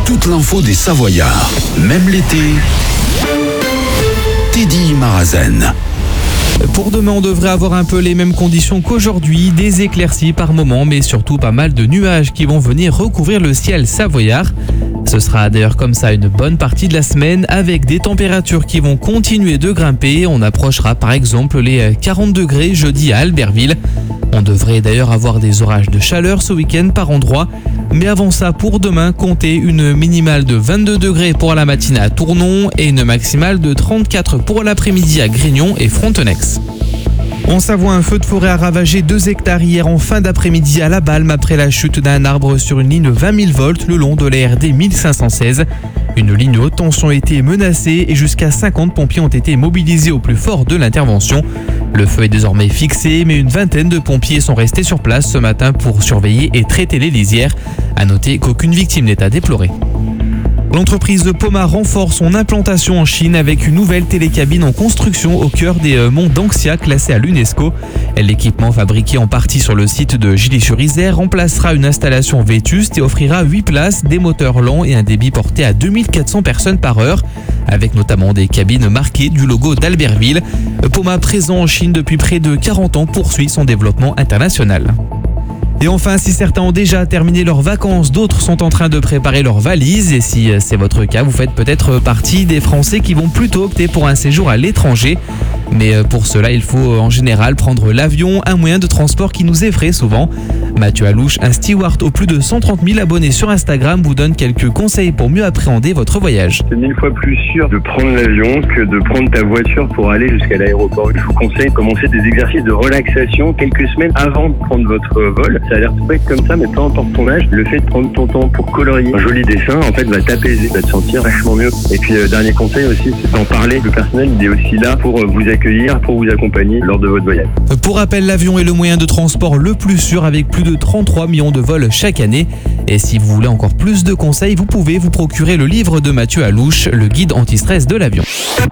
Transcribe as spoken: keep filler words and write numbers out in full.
toute l'info des Savoyards. Même l'été, Teddy Marazen. Pour demain, on devrait avoir un peu les mêmes conditions qu'aujourd'hui, des éclaircies par moment, mais surtout pas mal de nuages qui vont venir recouvrir le ciel savoyard. Ce sera d'ailleurs comme ça une bonne partie de la semaine, avec des températures qui vont continuer de grimper. On approchera par exemple les quarante degrés jeudi à Albertville. On devrait d'ailleurs avoir des orages de chaleur ce week-end par endroits. Mais avant ça, pour demain, comptez une minimale de vingt-deux degrés pour la matinée à Tournon et une maximale de trente-quatre pour l'après-midi à Grignon et Frontenex. En Savoie, un feu de forêt a ravagé deux hectares hier en fin d'après-midi à La Balme après la chute d'un arbre sur une ligne vingt mille volts le long de la R D mille cinq cent seize. Une ligne haute tension a été menacée et jusqu'à cinquante pompiers ont été mobilisés au plus fort de l'intervention. Le feu est désormais fixé, mais une vingtaine de pompiers sont restés sur place ce matin pour surveiller et traiter les lisières. À noter qu'aucune victime n'est à déplorer. L'entreprise Poma renforce son implantation en Chine avec une nouvelle télécabine en construction au cœur des monts Dangxia classés à l'UNESCO. L'équipement fabriqué en partie sur le site de Gilly-sur-Isère remplacera une installation vétuste et offrira huit places, des moteurs lents et un débit porté à deux mille quatre cents personnes par heure, avec notamment des cabines marquées du logo d'Albertville. Poma, présent en Chine depuis près de quarante ans, poursuit son développement international. Et enfin, si certains ont déjà terminé leurs vacances, d'autres sont en train de préparer leurs valises. Et si c'est votre cas, vous faites peut-être partie des Français qui vont plutôt opter pour un séjour à l'étranger. Mais pour cela, il faut en général prendre l'avion, un moyen de transport qui nous effraie souvent. Mathieu Alouche, un steward aux plus de cent trente mille abonnés sur Instagram, vous donne quelques conseils pour mieux appréhender votre voyage. C'est mille fois plus sûr de prendre l'avion que de prendre ta voiture pour aller jusqu'à l'aéroport. Je vous conseille de commencer des exercices de relaxation quelques semaines avant de prendre votre vol. Ça a l'air tout bête comme ça, mais peu importe ton âge, le fait de prendre ton temps pour colorier un joli dessin, en fait, va t'apaiser, va te sentir vachement mieux. Et puis, euh, dernier conseil aussi, c'est d'en parler. Le personnel, il est aussi là pour euh, vous accueillir, pour vous accompagner lors de votre voyage. Pour rappel, l'avion est le moyen de transport le plus sûr avec plus de trente-trois millions de vols chaque année. Et si vous voulez encore plus de conseils, vous pouvez vous procurer le livre de Mathieu Alouche, le guide anti-stress de l'avion.